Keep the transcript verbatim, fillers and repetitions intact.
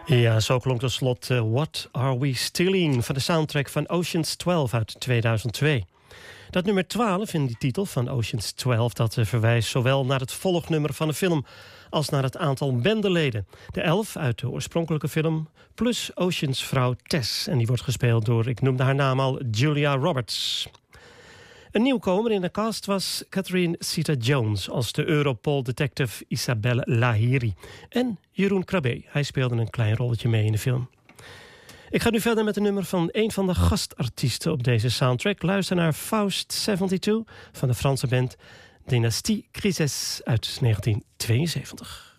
Ja, zo klonk tot slot uh, What Are We Stealing van de soundtrack van Ocean's twaalf uit tweeduizend twee. Dat nummer twaalf in die titel van Ocean's twaalf... dat uh, verwijst zowel naar het volgnummer van de film als naar het aantal bendeleden. De elf uit de oorspronkelijke film, plus Ocean's vrouw Tess. En die wordt gespeeld door, ik noemde haar naam al, Julia Roberts. Een nieuwkomer in de cast was Catherine Zeta-Jones als de Europol-detective Isabelle Lahiri. En Jeroen Krabbe, hij speelde een klein rolletje mee in de film. Ik ga nu verder met een nummer van een van de gastartiesten op deze soundtrack. Luister naar Faust zevenentwintig van de Franse band Dynastie Crises uit negentien tweeënzeventig.